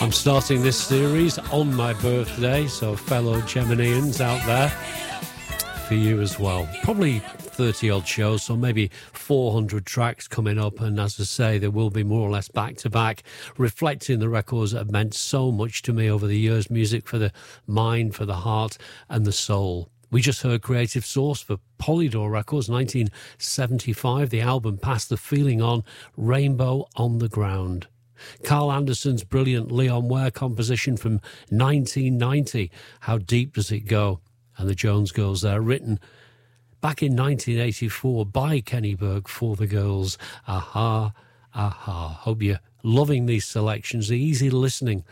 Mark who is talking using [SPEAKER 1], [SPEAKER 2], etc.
[SPEAKER 1] I'm starting this series on my birthday, so fellow Geminians out there, for you as well. Probably 30-odd shows, so maybe 400 tracks coming up, and as I say, there will be more or less back-to-back, reflecting the records that have meant so much to me over the years, music for the mind, for the heart, and the soul. We just heard Creative Source for Polydor Records, 1975, the album Pass the Feeling On, Rainbow on the Ground. Carl Anderson's brilliant Leon Ware composition from 1990, How Deep Does It Go? And the Jones Girls there, written back in 1984 by Kenny Burke for the Girls. Aha, aha. Hope you're loving these selections, the easy listening